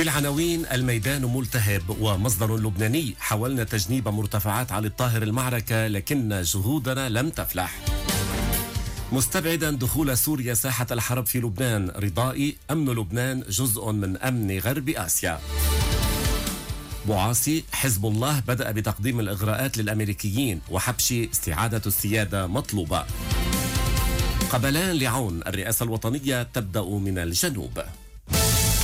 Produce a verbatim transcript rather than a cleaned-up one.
في العناوين: الميدان ملتهب ومصدر لبناني: حاولنا تجنيب مرتفعات علي الطاهر المعركة لكن جهودنا لم تفلح. مستبعدا دخول سوريا ساحة الحرب في لبنان: رضائي: أمن لبنان جزء من أمن غرب آسيا. بوعاصي: حزب الله بدأ بتقديم الإغراءات للأمريكيين وحبشي: استعادة السيادة مطلوبة. قبلان لعون: الرئاسة الوطنية تبدأ من الجنوب.